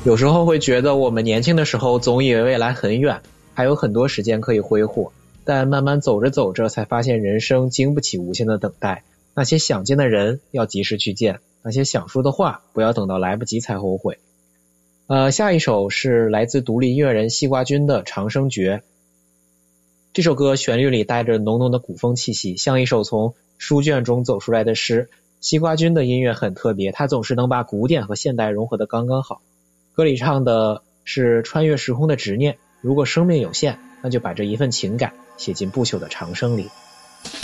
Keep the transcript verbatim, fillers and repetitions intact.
有时候会觉得我们年轻的时候总以为未来很远，还有很多时间可以挥霍，但慢慢走着走着才发现人生经不起无限的等待。那些想见的人要及时去见，那些想说的话不要等到来不及才后悔。呃，下一首是来自独立音乐人西瓜君的《长生诀》。这首歌旋律里带着浓浓的古风气息，像一首从书卷中走出来的诗。西瓜君的音乐很特别，他总是能把古典和现代融合得刚刚好。歌里唱的是穿越时空的执念，如果生命有限，那就把这一份情感写进不朽的长生里。